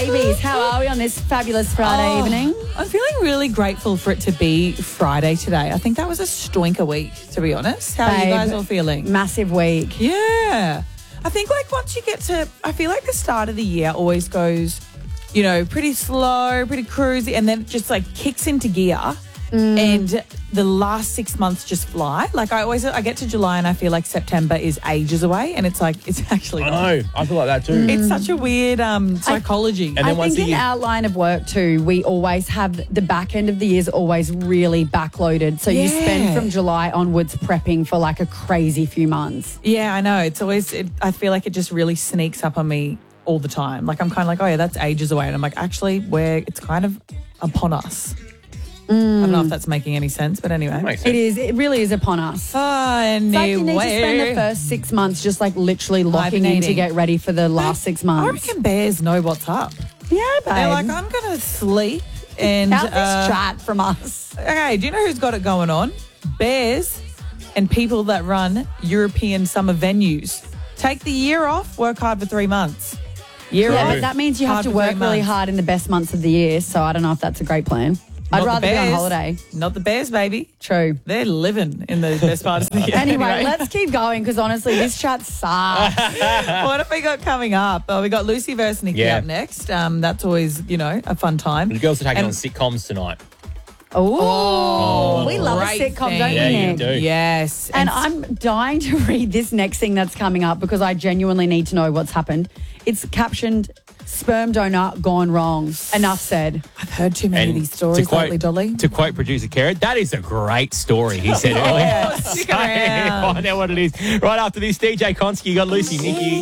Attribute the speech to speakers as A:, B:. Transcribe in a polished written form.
A: babies, how are we on this fabulous Friday evening?
B: I'm feeling really grateful for it to be Friday today. I think that was a stinker week, to be honest. How are you guys all feeling?
A: Massive week.
B: Yeah. I think like once you get to, I feel like the start of the year always goes, you know, pretty slow, pretty cruisy, and then it just like kicks into gear. And the last 6 months just fly. Like I get to July and I feel like September is ages away, and it's like it's actually
C: I
B: not.
C: know. I feel like that too.
B: It's such a weird psychology.
C: And then
A: I
C: once
A: think in our line of work too, we always have the back end of the year is always really backloaded. So you spend from July onwards prepping for like a crazy few months.
B: Yeah, I know. It's always, I feel like it just really sneaks up on me all the time. Like I'm kind of like, oh yeah, that's ages away. And I'm like, actually, it's kind of upon us. I don't know if that's making any sense, but anyway.
C: Makes sense.
A: It is. It really is upon us.
B: Anyway.
A: It's like you need to spend the first 6 months just like literally locking in to
B: Hibernating.
A: get ready for the last 6
B: I
A: months.
B: reckon bears know what's up.
A: Yeah, babe.
B: They're like, I'm going to sleep and...
A: How's this chat from us?
B: Okay, do you know who's got it going on? Bears and people that run European summer venues. Take the year off, work hard for 3 months.
A: Yeah,
B: off,
A: but that means you have
B: hard
A: to
B: for
A: work
B: 3
A: really
B: months.
A: hard in the best months of the year. So I don't know if that's a great plan.
B: Not
A: I'd
B: the
A: rather be on
B: Bears.
A: holiday.
B: Not the Bears, baby.
A: True.
B: They're living in the best part of the year.
A: Anyway, let's keep going because honestly, this chat sucks.
B: What have we got coming up? We got Lucy versus Nikki up next. That's always, you know, a fun time.
C: The girls are taking
B: And-
C: on sitcoms tonight.
A: Oh, we love a
B: great
A: sitcom,
B: thing.
A: don't
C: Yeah,
A: we,
C: you
A: Nick?
C: do.
B: Yes.
A: And I'm dying to read this next thing that's coming up because I genuinely need to know what's happened. It's captioned, sperm donor gone wrong. Enough said.
B: I've heard too many of these stories lately, Dolly.
C: To quote producer Kerry, that is a great story, he said earlier.
B: Stick around.
C: Find out what it is. Right after this, DJ Konski, you got Lucy, Nikki.